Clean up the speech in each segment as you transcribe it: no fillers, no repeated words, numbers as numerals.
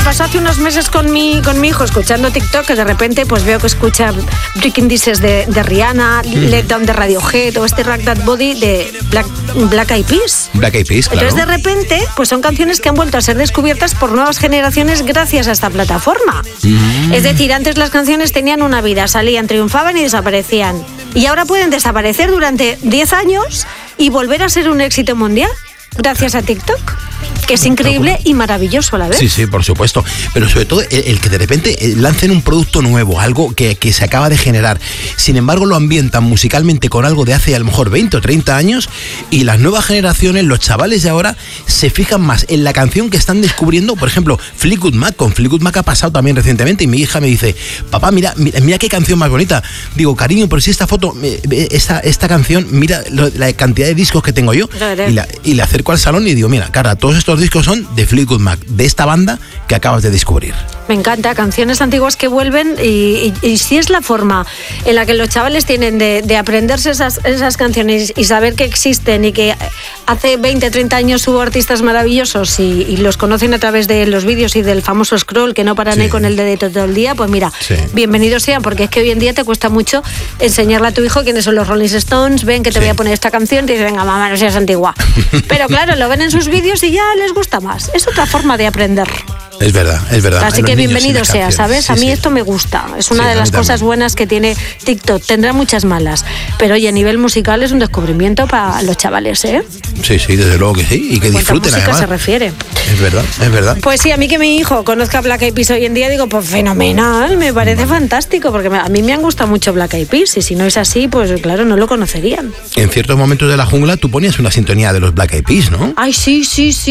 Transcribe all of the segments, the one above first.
pasó hace unos meses con mi hijo escuchando TikTok, que de repente pues veo que escucha Breaking Dishes de Rihanna, Let Down de Radiohead o este Rock That Body de Black Eyed Peas. Black Eyed Peas, claro. Entonces de repente pues son canciones que han vuelto a ser descubiertas por nuevas generaciones gracias a esta plataforma. Es decir, antes las canciones tenían una vida, salían, triunfaban y desaparecían. Y ahora pueden desaparecer durante 10 años y volver a ser un éxito mundial gracias a TikTok, que es increíble y maravilloso a la vez. Sí, por supuesto. Pero sobre todo el que de repente lancen un producto nuevo, algo que se acaba de generar. Sin embargo, lo ambientan musicalmente con algo de hace a lo mejor 20 o 30 años y las nuevas generaciones, los chavales de ahora, se fijan más en la canción que están descubriendo. Por ejemplo, Fleetwood Mac. Con Fleetwood Mac ha pasado también recientemente y mi hija me dice, papá, mira qué canción más bonita. Digo, cariño, pero si esta foto, esta canción, mira la cantidad de discos que tengo yo. Y le acerco al salón y digo, mira, cara, todos estos discos son de Fleetwood Mac, de esta banda que acabas de descubrir. Me encanta, canciones antiguas que vuelven y si es la forma en la que los chavales tienen de aprenderse esas canciones y saber que existen y que hace 20, 30 años hubo artistas maravillosos y los conocen a través de los vídeos y del famoso scroll que no paran ahí con el dedito todo el día, pues mira, bienvenidos sean, porque es que hoy en día te cuesta mucho enseñarle a tu hijo quiénes son los Rolling Stones, ven que te voy a poner esta canción y te dicen, venga mamá, no seas antigua. Pero claro, lo ven en sus vídeos y ya les gusta más. Es otra forma de aprender. Es verdad. Así que bienvenido sea, ¿sabes? A mí esto me gusta. Es una de las cosas buenas que tiene TikTok. Tendrá muchas malas. Pero oye, a nivel musical es un descubrimiento para los chavales, ¿eh? Sí, desde luego que sí. Y que disfruten, además. Se refiere. Es verdad. Pues sí, a mí que mi hijo conozca Black Eyed Peas hoy en día, digo, pues fenomenal, me parece fantástico, porque a mí me han gustado mucho Black Eyed Peas, y si no es así, pues claro, no lo conocerían. En ciertos momentos de la jungla tú ponías una sintonía de los Black Eyed Peas, ¿no? Ay, sí.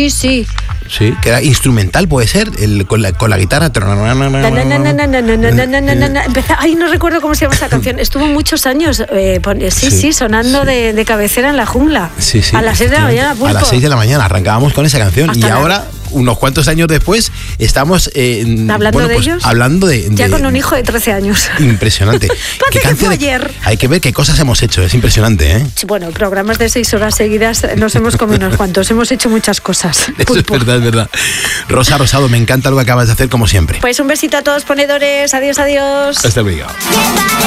Sí, que era instrumental, puede ser, con la guitarra. Ay, no recuerdo cómo se llama esa canción. Estuvo muchos años, sonando de cabecera en la jungla. Sí. A las 6 de la mañana, Pulpo. A las 6 de la mañana arrancábamos con esa canción. Hasta y ahora, unos cuantos años después, estamos hablando de ellos. Hablando de ya con un hijo de 13 años. Impresionante. ¿Qué fue ayer? Hay que ver qué cosas hemos hecho, es impresionante, ¿eh? Bueno, programas de 6 horas seguidas nos hemos comido unos cuantos, hemos hecho muchas cosas. Eso es verdad. Rosa Rosado, me encanta lo que acabas de hacer como siempre. Pues un besito a todos ponedores, adiós. Hasta luego.